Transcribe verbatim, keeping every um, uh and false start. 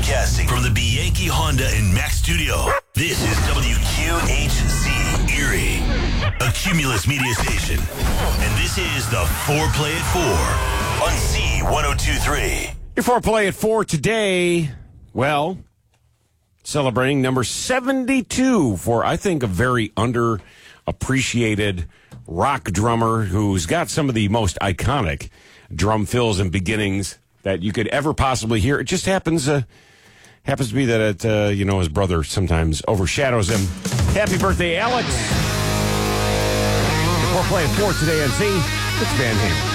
Broadcasting from the Bianchi Honda and Mack studio, this is W Q H Z Erie, a Cumulus media station. And this is the Foreplay at four on C one oh two point three. Your Foreplay at four today, well, celebrating number seventy-two for, I think, a very underappreciated rock drummer who's got some of the most iconic drum fills and beginnings that you could ever possibly hear. It just happens uh, happens to be that it, uh, you know, his brother sometimes overshadows him. Happy birthday, Alex. Your Foreplay at four today on Z. It's Van Halen.